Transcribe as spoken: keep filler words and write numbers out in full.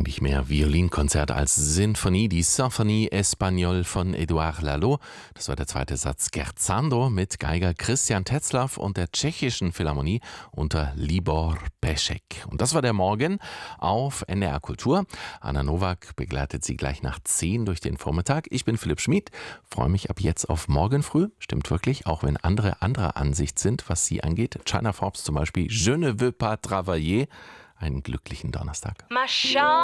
eigentlich mehr Violinkonzert als Sinfonie, die Symphonie Espagnole von Édouard Lalo. Das war der zweite Satz. Scherzando mit Geiger Christian Tetzlaff und der Tschechischen Philharmonie unter Libor Peschek. Und das war der Morgen auf N D R Kultur. Anna Nowak begleitet Sie gleich nach zehn durch den Vormittag. Ich bin Philipp Schmid, freue mich ab jetzt auf morgen früh. Stimmt wirklich, auch wenn andere anderer Ansicht sind, was sie angeht. China Forbes zum Beispiel, Je ne veux pas travailler. Einen glücklichen Donnerstag. Ma chambre